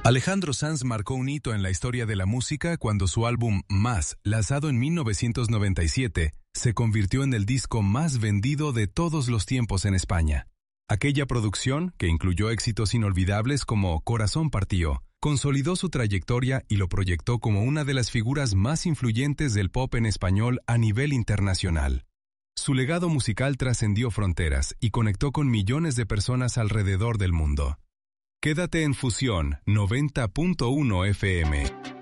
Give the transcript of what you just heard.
Alejandro Sanz marcó un hito en la historia de la música cuando su álbum Más, lanzado en 1997, se convirtió en el disco más vendido de todos los tiempos en España. Aquella producción, que incluyó éxitos inolvidables como Corazón partió, consolidó su trayectoria y lo proyectó como una de las figuras más influyentes del pop en español a nivel internacional. Su legado musical trascendió fronteras y conectó con millones de personas alrededor del mundo. Quédate en Fusión 90.1 FM.